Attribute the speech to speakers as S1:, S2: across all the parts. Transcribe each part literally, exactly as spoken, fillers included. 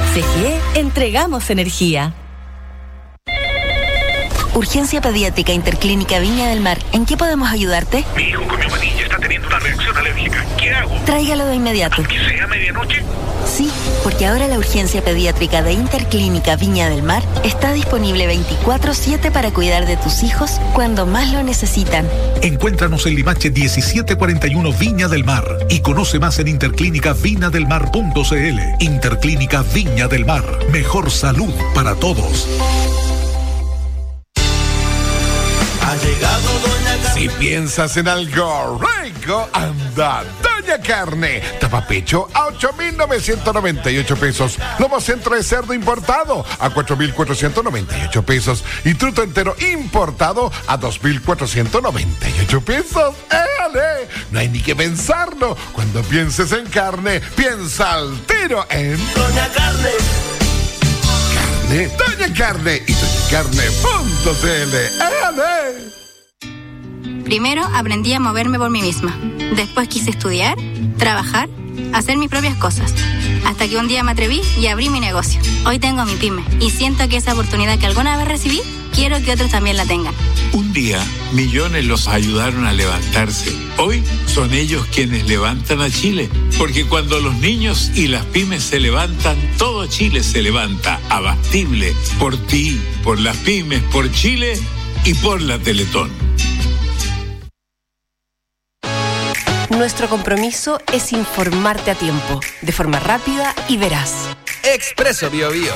S1: C G E, entregamos energía.
S2: Urgencia pediátrica Interclínica Viña del Mar. ¿En qué podemos ayudarte?
S3: Mi hijo con neumonía está teniendo una reacción alérgica. ¿Qué hago?
S2: Tráigalo de inmediato.
S3: ¿Aunque sea medianoche?
S2: Sí, porque ahora la urgencia pediátrica de Interclínica Viña del Mar está disponible veinticuatro siete para cuidar de tus hijos cuando más lo necesitan.
S4: Encuéntranos en Limache diecisiete cuarenta y uno Viña del Mar y conoce más en interclínica viña del mar punto c l. Interclínica Viña del Mar. Mejor salud para todos.
S5: Ha llegado Doña Carne.
S6: Si piensas en algo rico, anda Doña Carne. Tapapecho a ocho mil novecientos noventa y ocho pesos. Lomo centro de cerdo importado a cuatro mil cuatrocientos noventa y ocho pesos. Y truto entero importado a dos mil cuatrocientos noventa y ocho pesos. ¡Éale! No hay ni que pensarlo. Cuando pienses en carne, piensa al tiro en
S5: Doña Carne.
S6: Doña Carne y doña carne punto c l. ¡Éale!
S7: Primero aprendí a moverme por mí misma. Después quise estudiar, trabajar, hacer mis propias cosas. Hasta que un día me atreví y abrí mi negocio. Hoy tengo mi pyme y siento que esa oportunidad que alguna vez recibí, quiero que otros también la tengan.
S8: Un día, millones los ayudaron a levantarse. Hoy son ellos quienes levantan a Chile. Porque cuando los niños y las pymes se levantan, todo Chile se levanta. Abastible. Por ti, por las pymes, por Chile y por la Teletón.
S1: Nuestro compromiso es informarte a tiempo, de forma rápida y veraz.
S9: Expreso Bio Bio.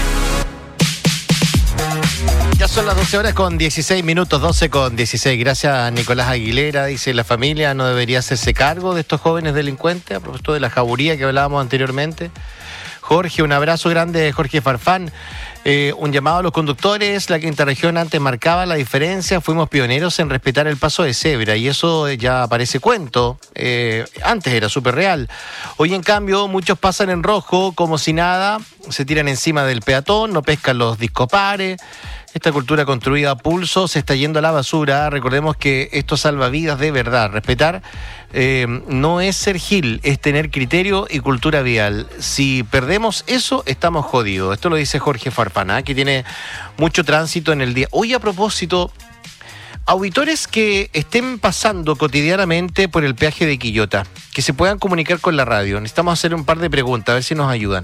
S10: Ya son las doce horas con dieciséis minutos, doce con dieciséis. Gracias, Nicolás Aguilera. Dice, la familia no debería hacerse cargo de estos jóvenes delincuentes, a propósito de la jauría que hablábamos anteriormente. Jorge, un abrazo grande, Jorge Farfán. Eh, un llamado a los conductores. La quinta región antes marcaba la diferencia. Fuimos pioneros en respetar el paso de cebra y eso ya parece cuento. Eh, antes era súper real. Hoy, en cambio, muchos pasan en rojo como si nada. Se tiran encima del peatón, no pescan los discopares. Esta cultura construida a pulso se está yendo a la basura. Recordemos que esto salva vidas de verdad. Respetar eh, no es ser gil, es tener criterio y cultura vial. Si perdemos eso, estamos jodidos. Esto lo dice Jorge Farfana, que tiene mucho tránsito en el día. Hoy, a propósito, auditores que estén pasando cotidianamente por el peaje de Quillota, que se puedan comunicar con la radio. Necesitamos hacer un par de preguntas, a ver si nos ayudan.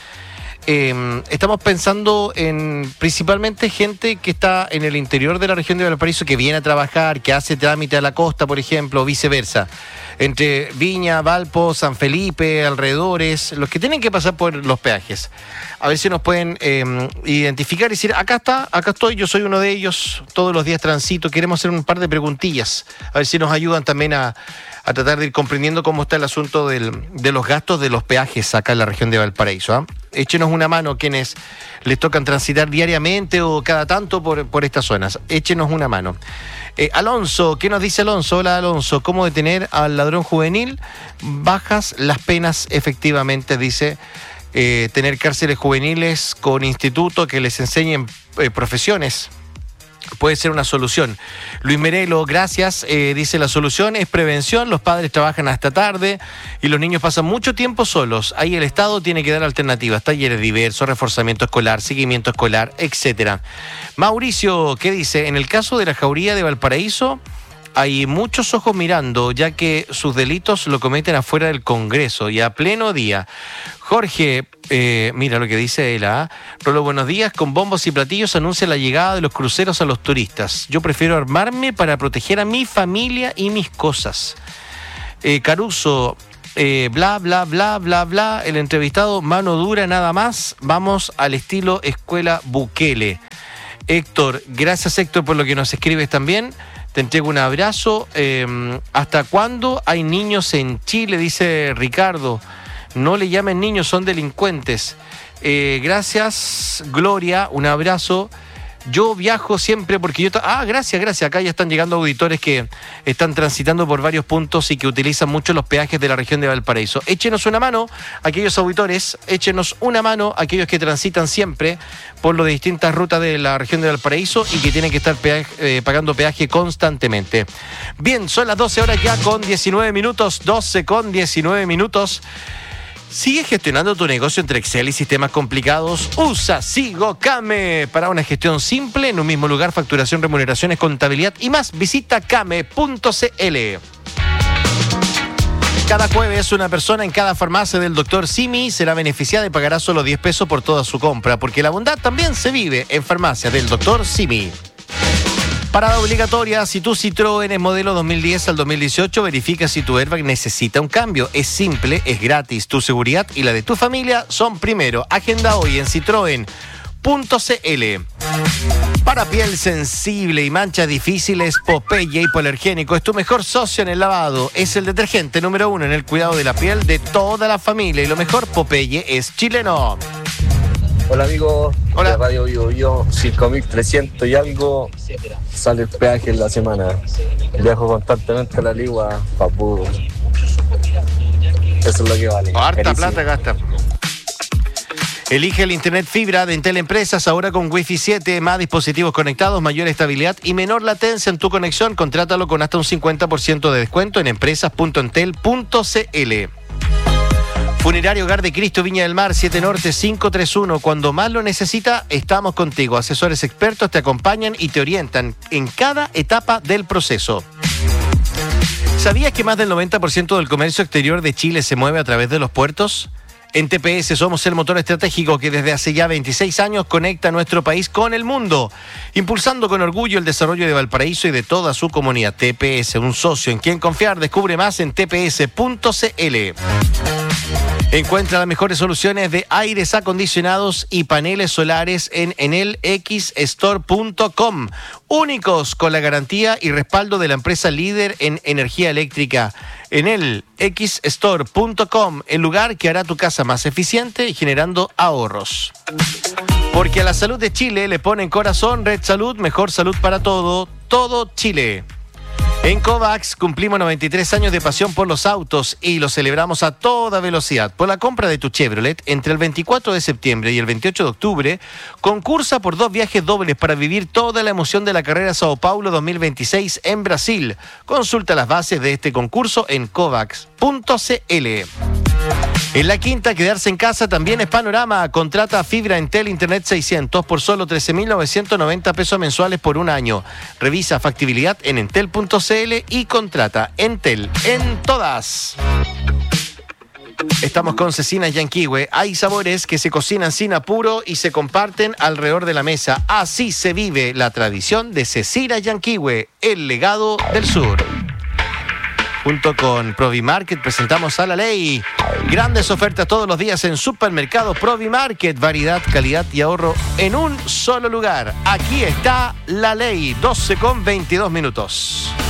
S10: Eh, estamos pensando en principalmente gente que está en el interior de la región de Valparaíso, que viene a trabajar, que hace trámite a la costa, por ejemplo, o viceversa. Entre Viña, Valpo, San Felipe, alrededores, los que tienen que pasar por los peajes. A ver si nos pueden eh, identificar y decir, acá está, acá estoy, yo soy uno de ellos, todos los días transito. Queremos hacer un par de preguntillas, a ver si nos ayudan también a, a tratar de ir comprendiendo cómo está el asunto del, de los gastos de los peajes acá en la región de Valparaíso, ¿eh? Échenos una mano quienes les tocan transitar diariamente o cada tanto por, por estas zonas. Échenos una mano. Eh, Alonso, ¿qué nos dice Alonso? Hola, Alonso. ¿Cómo detener al ladrón juvenil? Bajas las penas, efectivamente, dice. Eh, tener cárceles juveniles con instituto que les enseñen eh, profesiones puede ser una solución. Luis Merelo, gracias. Eh, dice, la solución es prevención. Los padres trabajan hasta tarde y los niños pasan mucho tiempo solos. Ahí el Estado tiene que dar alternativas, talleres diversos, reforzamiento escolar, seguimiento escolar, etcétera. Mauricio, ¿qué dice? En el caso de la jauría de Valparaíso, hay muchos ojos mirando, ya que sus delitos lo cometen afuera del Congreso y a pleno día. Jorge, eh, mira lo que dice él, ¿ah? Rolo, buenos días. Con bombos y platillos anuncia la llegada de los cruceros a los turistas. Yo prefiero armarme para proteger a mi familia y mis cosas. Eh, Caruso, eh, bla, bla, bla, bla, bla. El entrevistado, mano dura nada más. Vamos al estilo escuela Bukele. Héctor, gracias Héctor por lo que nos escribes también. Te entrego un abrazo. Eh, ¿Hasta cuándo hay niños en Chile? Dice Ricardo. No le llamen niños, son delincuentes. Eh, gracias, Gloria. Un abrazo. Yo viajo siempre porque yo... Ah, gracias, gracias. Acá ya están llegando auditores que están transitando por varios puntos y que utilizan mucho los peajes de la región de Valparaíso. Échenos una mano, aquellos auditores, échenos una mano, aquellos que transitan siempre por las distintas rutas de la región de Valparaíso y que tienen que estar peaje, eh, pagando peaje constantemente. Bien, son las doce horas ya con diecinueve minutos, doce con diecinueve minutos. ¿Sigues gestionando tu negocio entre Excel y sistemas complicados? Usa SigoCame para una gestión simple en un mismo lugar, facturación, remuneraciones, contabilidad y más. Visita came punto cl. Cada jueves una persona en cada farmacia del doctor Simi será beneficiada y pagará solo diez pesos por toda su compra, porque la bondad también se vive en farmacia del doctor Simi. Parada obligatoria, si tu Citroën es modelo dos mil diez al dos mil dieciocho, verifica si tu airbag necesita un cambio. Es simple, es gratis. Tu seguridad y la de tu familia son primero. Agenda hoy en citroen punto cl. Para piel sensible y manchas difíciles, Popeye Hipoalergénico es tu mejor socio en el lavado. Es el detergente número uno en el cuidado de la piel de toda la familia. Y lo mejor, Popeye es chileno.
S11: Hola amigos,
S10: hola.
S11: De Radio Bio Bio, cinco mil trescientos y algo sale el peaje en la semana. Viajo constantemente a la Ligua, papu. Eso es lo que vale.
S10: Harta
S11: Carísimo.
S10: plata gasta. Elige el internet fibra de Entel Empresas ahora con Wi-Fi siete, más dispositivos conectados, mayor estabilidad y menor latencia en tu conexión. Contrátalo con hasta un cincuenta por ciento de descuento en empresas punto entel punto cl. Funerario Hogar de Cristo Viña del Mar, siete Norte cinco tres uno. Cuando más lo necesita, estamos contigo. Asesores expertos te acompañan y te orientan en cada etapa del proceso. ¿Sabías que más del noventa por ciento del comercio exterior de Chile se mueve a través de los puertos? En T P S somos el motor estratégico que desde hace ya veintiséis años conecta a nuestro país con el mundo, impulsando con orgullo el desarrollo de Valparaíso y de toda su comunidad. T P S, un socio en quien confiar. Descubre más en t p s punto cl. Encuentra las mejores soluciones de aires acondicionados y paneles solares en enel x store punto com. Únicos con la garantía y respaldo de la empresa líder en energía eléctrica. enel x store punto com, el lugar que hará tu casa más eficiente y generando ahorros. Porque a la salud de Chile le ponen corazón. Red Salud, mejor salud para todo, todo Chile. En Kovacs cumplimos noventa y tres años de pasión por los autos y lo celebramos a toda velocidad. Por la compra de tu Chevrolet entre el veinticuatro de septiembre y el veintiocho de octubre, concursa por dos viajes dobles para vivir toda la emoción de la carrera Sao Paulo dos mil veintiséis en Brasil. Consulta las bases de este concurso en kovacs punto cl. En La Quinta, quedarse en casa también es panorama. Contrata fibra Entel Internet seiscientos por solo trece mil novecientos noventa pesos mensuales por un año. Revisa factibilidad en entel punto cl y contrata Entel en todas. Estamos con Cecina Yanquihue. Hay sabores que se cocinan sin apuro y se comparten alrededor de la mesa. Así se vive la tradición de Cecina Yanquihue, el legado del sur. Junto con Provimarket presentamos a La Ley. Grandes ofertas todos los días en Supermercado Provimarket. Variedad, calidad y ahorro en un solo lugar. Aquí está La Ley, doce con veintidós minutos.